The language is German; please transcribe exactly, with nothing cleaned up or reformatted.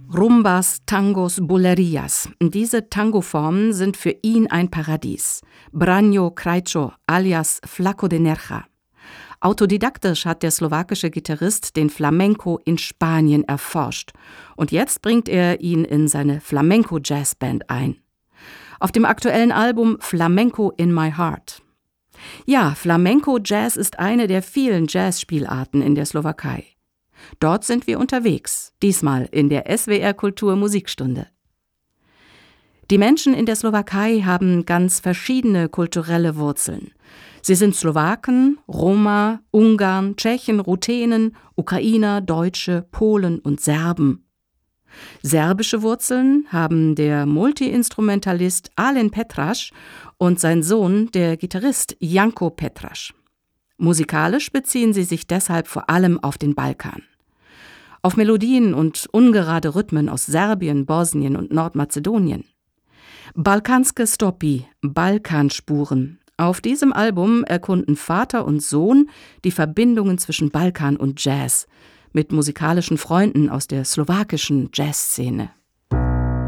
Rumbas, Tangos, Bulerías. Diese Tangoformen sind für ihn ein Paradies. Braño Krajčo alias Flaco de Nerja. Autodidaktisch hat der slowakische Gitarrist den Flamenco in Spanien erforscht. Und jetzt bringt er ihn in seine Flamenco-Jazzband ein. Auf dem aktuellen Album Flamenco in My Heart. Ja, Flamenco-Jazz ist eine der vielen Jazzspielarten in der Slowakei. Dort sind wir unterwegs, diesmal in der S W R Kultur Musikstunde. Die Menschen in der Slowakei haben ganz verschiedene kulturelle Wurzeln. Sie sind Slowaken, Roma, Ungarn, Tschechen, Ruthenen, Ukrainer, Deutsche, Polen und Serben. Serbische Wurzeln haben der Multiinstrumentalist Alen Petraš und sein Sohn, der Gitarrist Janko Petraš. Musikalisch beziehen sie sich deshalb vor allem auf den Balkan. Auf Melodien und ungerade Rhythmen aus Serbien, Bosnien und Nordmazedonien. Balkanske Stopi, Balkanspuren. Auf diesem Album erkunden Vater und Sohn die Verbindungen zwischen Balkan und Jazz mit musikalischen Freunden aus der slowakischen Jazzszene.